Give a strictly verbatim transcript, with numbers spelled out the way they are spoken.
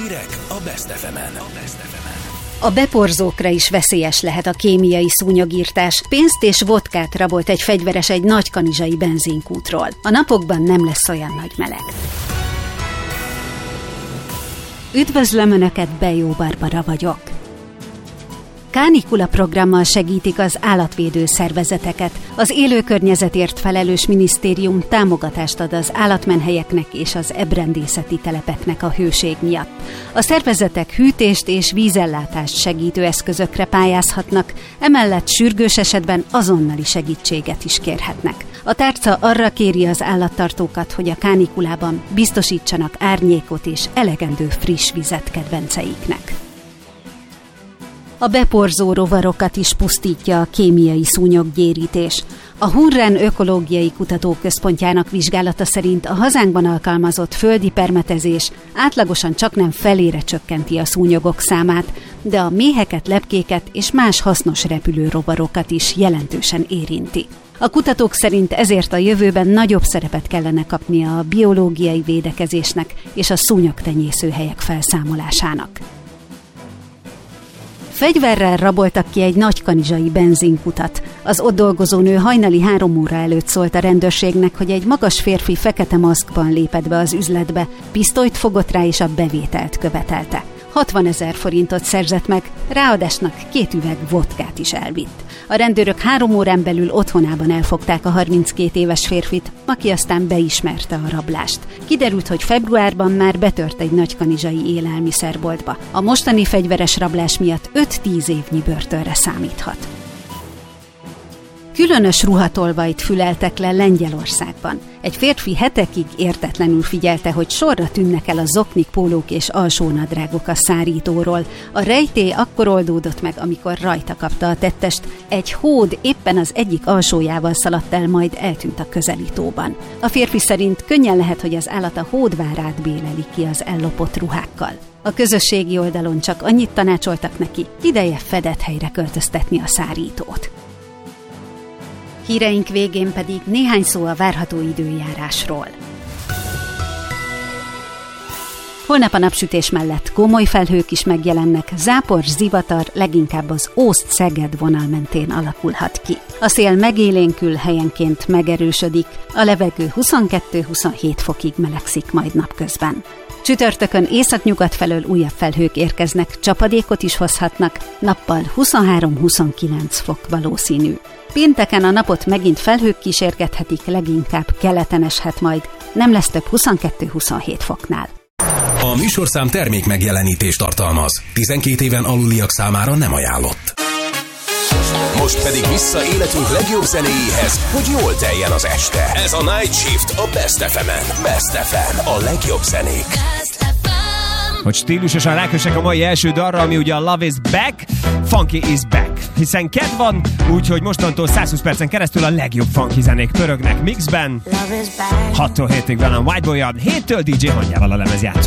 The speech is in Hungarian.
Hírek a Best ef emen. A beporzókra is veszélyes lehet a kémiai szúnyogírtás. Pénzt és vodkát rabolt egy fegyveres egy nagykanizsai benzinkútról. A napokban nem lesz olyan nagy meleg. Üdvözlöm Önöket, Bejó Barbara vagyok. Kánikula programmal segítik az állatvédő szervezeteket. Az élőkörnyezetért felelős minisztérium támogatást ad az állatmenhelyeknek és az ebrendészeti telepeknek a hőség miatt. A szervezetek hűtést és vízellátást segítő eszközökre pályázhatnak, emellett sürgős esetben azonnali segítséget is kérhetnek. A tárca arra kéri az állattartókat, hogy a kánikulában biztosítsanak árnyékot és elegendő friss vizet kedvenceiknek. A beporzó rovarokat is pusztítja a kémiai szúnyoggyérítés. A Hunren Ökológiai Kutatóközpontjának vizsgálata szerint a hazánkban alkalmazott földi permetezés átlagosan csaknem felére csökkenti a szúnyogok számát, de a méheket, lepkéket és más hasznos repülő rovarokat is jelentősen érinti. A kutatók szerint ezért a jövőben nagyobb szerepet kellene kapnia a biológiai védekezésnek és a szúnyogtenyészőhelyek felszámolásának. Fegyverrel raboltak ki egy nagykanizsai benzinkutat. Az ott dolgozó nő hajnali három óra előtt szólt a rendőrségnek, hogy egy magas férfi fekete maszkban lépett be az üzletbe, pisztolyt fogott rá és a bevételt követelte. hatvanezer forintot szerzett meg, ráadásnak két üveg vodkát is elvitt. A rendőrök három órán belül otthonában elfogták a harminckét éves férfit, aki aztán beismerte a rablást. Kiderült, hogy februárban már betört egy nagykanizsai élelmiszerboltba. A mostani fegyveres rablás miatt öt-tíz évnyi börtönre számíthat. Különös ruhatolvajt füleltek le Lengyelországban. Egy férfi hetekig értetlenül figyelte, hogy sorra tűnnek el a zoknik, pólók és alsónadrágok a szárítóról. A rejtély akkor oldódott meg, amikor rajta kapta a tettest. Egy hód éppen az egyik alsójával szaladt el, majd eltűnt a közeli tóban. A férfi szerint könnyen lehet, hogy az állat a hódvárát béleli ki az ellopott ruhákkal. A közösségi oldalon csak annyit tanácsoltak neki, ideje fedett helyre költöztetni a szárítót. Híreink végén pedig néhány szó a várható időjárásról. Holnap a napsütés mellett komoly felhők is megjelennek, zápor, zivatar leginkább az Ószd-Szeged vonal mentén alakulhat ki. A szél megélénkül, helyenként megerősödik, a levegő huszonkettő-huszonhét fokig melegszik majd napközben. Csütörtökön északnyugat felől újabb felhők érkeznek, csapadékot is hozhatnak, nappal huszonhárom-huszonkilenc fok valószínű. Pénteken a napot megint felhők kísérgethetik, leginkább keleten eshet majd, nem lesz több huszonkettő-huszonhét foknál. A műsorszám termék megjelenítést tartalmaz. tizenkét éven aluliak számára nem ajánlott. Most pedig vissza életünk legjobb zenéjéhez, hogy jól teljen az este. Ez a Night Shift a Best ef emen. Best ef em, a legjobb zenék. Hogy stílusosan rákössek a mai első dalra, ami ugye a Love is Back, Funky is Back. Hiszen kedv van, úgyhogy mostantól százhúsz percen keresztül a legjobb funky zenék pörögnek mixben. hattól hétig velem White Boy-jal, héttől dé dzsé Hangyával a lemezjátszó.